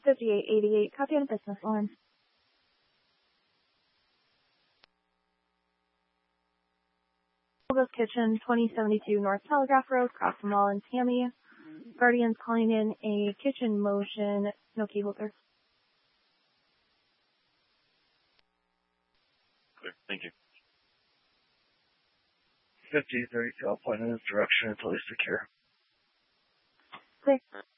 5888, copy on a business line. Ghost Kitchen, 2072 North Telegraph Road, Crafton Mall in Tammy. Guardian's calling in a kitchen motion, no key holder. Clear. Thank you. 5032, I'll point in his direction until he's secure. Clear.